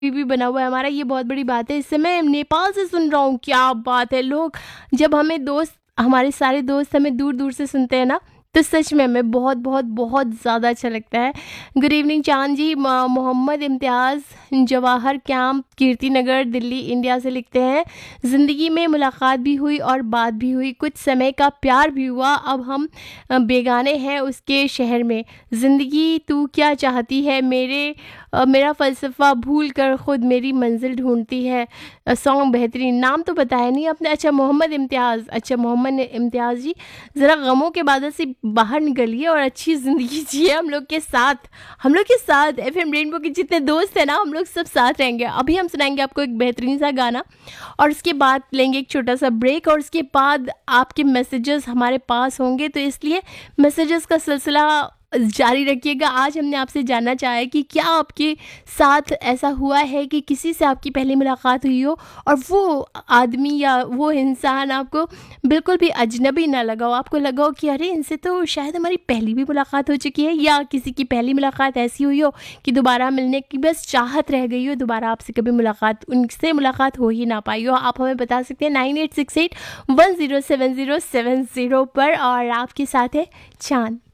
भी बना हुआ है हमारा, ये बहुत बड़ी बात है। इस समय नेपाल से सुन रहा हूँ, क्या बात है। लोग जब हमें दोस्त, हमारे सारे दोस्त हमें दूर-दूर से सुनते हैं ना, तो सच में हमें बहुत बहुत बहुत ज़्यादा अच्छा लगता है। गुड इवनिंग चांद जी। मोहम्मद इम्तियाज़ जवाहर कैंप कीर्ति नगर दिल्ली इंडिया से लिखते हैं, ज़िंदगी में मुलाकात भी हुई और बात भी हुई, कुछ समय का प्यार भी हुआ, अब हम बेगाने हैं उसके शहर में। ज़िंदगी तू क्या चाहती है, मेरा फ़लसफ़ा भूल कर खुद मेरी मंज़िल ढूँढती है। सॉन्ग बेहतरीन। नाम तो बताया नहीं आपने। अच्छा, मोहम्मद इम्तियाज़। अच्छा, मोहम्मद इम्तियाज़ जी, ज़रा गमों के बादल से बाहर निकलिए और अच्छी ज़िंदगी जिए हम लोग के साथ। हम लोग के साथ एफएम रेनबो के जितने दोस्त हैं ना, हम लोग सब साथ रहेंगे। अभी हम सुनाएँगे आपको एक बेहतरीन सा गाना और उसके बाद लेंगे एक छोटा-सा ब्रेक और उसके बाद आपके मैसेजेस हमारे पास होंगे, तो इसलिए मैसेजेस का सिलसिला जारी रखिएगा। आज हमने आपसे जानना चाहा है कि क्या आपके साथ ऐसा हुआ है कि किसी से आपकी पहली मुलाकात हुई हो और वो आदमी या वो इंसान आपको बिल्कुल भी अजनबी ना लगा हो, आपको लगा हो कि अरे इनसे तो शायद हमारी पहली भी मुलाकात हो चुकी है, या किसी की पहली मुलाकात ऐसी हुई हो कि दोबारा मिलने की बस चाहत रह गई हो, दोबारा आपसे कभी उनसे मुलाकात हो ही ना पाई हो। आप हमें बता सकते हैं 9868 107070 पर। और आपके साथ है चांद।